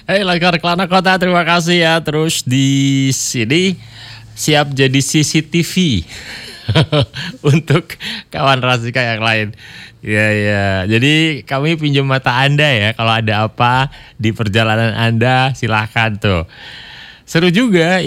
Hei Laskar Kelana Kota, terima kasih ya. Terus di sini siap jadi CCTV untuk kawan Rasika yang lain. Ya ya. Jadi kami pinjam mata Anda ya. Kalau ada apa di perjalanan Anda, silahkan tuh. Seru juga